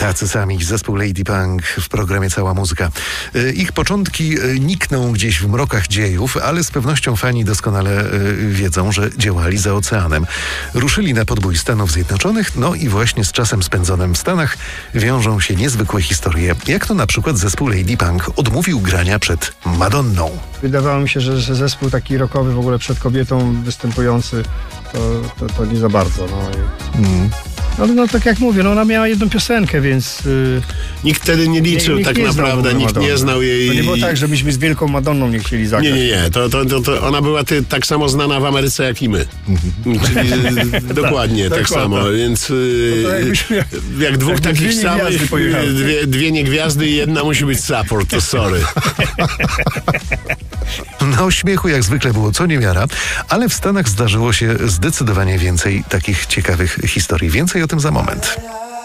Tacy sami, zespół Lady Punk w programie Cała Muzyka. Ich początki nikną gdzieś w mrokach dziejów, ale z pewnością fani doskonale wiedzą, że działali za oceanem. Ruszyli na podbój Stanów Zjednoczonych, no i właśnie z czasem spędzonym w Stanach wiążą się niezwykłe historie. Jak to na przykład zespół Lady Punk odmówił grania przed Madonną. Wydawało mi się, że zespół taki rockowy w ogóle przed kobietą występujący to nie za bardzo. No tak jak mówię, ona miała jedną piosenkę, więc... Nikt wtedy nie liczył nikt tak nie naprawdę, nikt nie znał jej... To nie było tak, że myśmy z Wielką Madonną nie chcieli zagrać. Nie. To ona była tak samo znana w Ameryce jak i my. Czyli dokładnie tak samo, więc jak dwóch takich samych, dwie niegwiazdy i jedna musi być support, to sorry. No śmiechu jak zwykle było co niemiara, ale w Stanach zdarzyło się zdecydowanie więcej takich ciekawych historii. Więcej o tym za moment.